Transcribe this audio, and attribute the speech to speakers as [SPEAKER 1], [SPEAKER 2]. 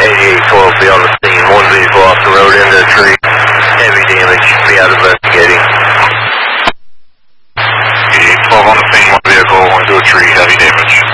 [SPEAKER 1] 8812 be on the scene. One vehicle off the road into a tree. Heavy damage. Be out investigating.
[SPEAKER 2] 8812 on the scene. One vehicle into a tree. Heavy damage.